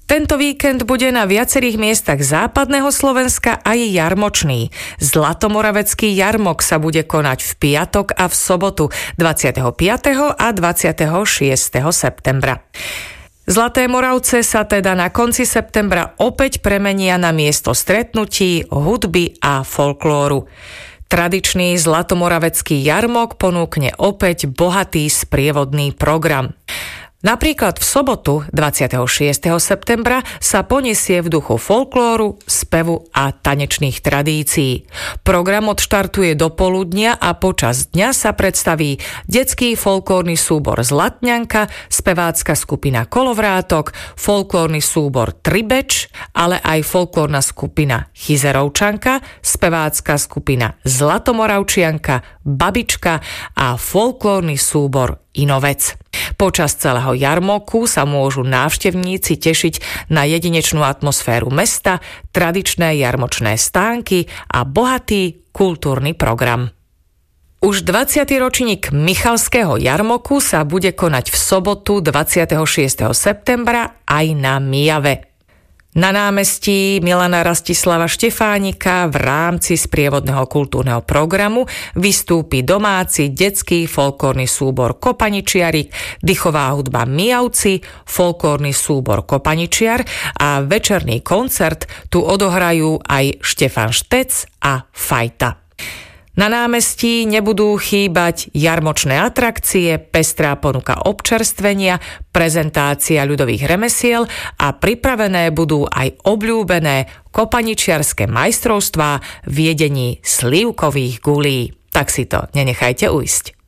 Tento víkend bude na viacerých miestach západného Slovenska aj jarmočný. Zlatomoravecký jarmok sa bude konať v piatok a v sobotu 25. a 26. septembra. Zlaté Moravce sa teda na konci septembra opäť premenia na miesto stretnutí, hudby a folklóru. Tradičný zlatomoravecký jarmok ponúkne opäť bohatý sprievodný program. Napríklad v sobotu 26. septembra sa poniesie v duchu folklóru, spevu a tanečných tradícií. Program odštartuje do poludnia a počas dňa sa predstaví detský folklórny súbor Zlatňanka, spevácka skupina Kolovrátok, folklórny súbor Tribeč, ale aj folklórna skupina Chyzerovčanka, spevácka skupina Zlatomoravčianka, Babička a folklórny súbor Inovec. Počas celého jarmoku sa môžu návštevníci tešiť na jedinečnú atmosféru mesta, tradičné jarmočné stánky a bohatý kultúrny program. Už 20. ročník Michalského jarmoku sa bude konať v sobotu 26. septembra aj na Mijave. Na námestí Milana Rastislava Štefánika v rámci sprievodného kultúrneho programu vystúpi domáci detský folklórny súbor Kopaničiarik, dychová hudba Mijavci, folklórny súbor Kopaničiar a večerný koncert tu odohrajú aj Štefan Štec a Fajta. Na námestí nebudú chýbať jarmočné atrakcie, pestrá ponuka občerstvenia, prezentácia ľudových remesiel a pripravené budú aj obľúbené kopaničiarske majstrovstvá v jedení slívkových gulí. Tak si to nenechajte ujsť.